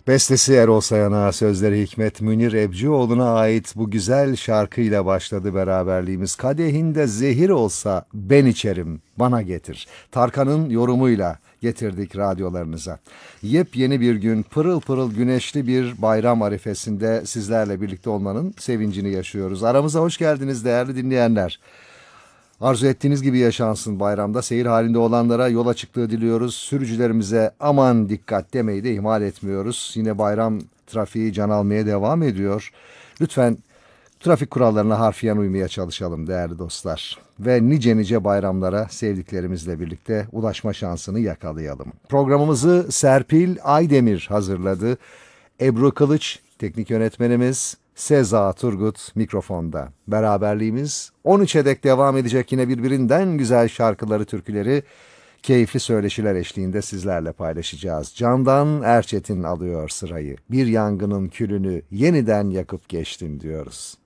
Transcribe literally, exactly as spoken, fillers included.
Bestesi Erol Sayan'a, sözleri Hikmet Münir Ebcioğlu'na ait bu güzel şarkıyla başladı beraberliğimiz. Kadehinde zehir olsa ben içerim, bana getir. Tarkan'ın yorumuyla getirdik radyolarınıza. Yepyeni bir gün, pırıl pırıl güneşli bir bayram arifesinde sizlerle birlikte olmanın sevincini yaşıyoruz. Aramıza hoş geldiniz değerli dinleyenler. Arzu ettiğiniz gibi yaşansın bayramda. Seyir halinde olanlara yol açıklığı diliyoruz. Sürücülerimize aman dikkat demeyi de ihmal etmiyoruz. Yine bayram trafiği can almaya devam ediyor. Lütfen trafik kurallarına harfiyen uymaya çalışalım değerli dostlar. Ve nice nice bayramlara sevdiklerimizle birlikte ulaşma şansını yakalayalım. Programımızı Serpil Aydemir hazırladı. Ebru Kılıç teknik yönetmenimiz, Seza Turgut mikrofonda. Beraberliğimiz on üçe dek devam edecek, yine birbirinden güzel şarkıları, türküleri keyifli söyleşiler eşliğinde sizlerle paylaşacağız. Candan Erçetin alıyor sırayı. Bir yangının külünü yeniden yakıp geçtin diyoruz.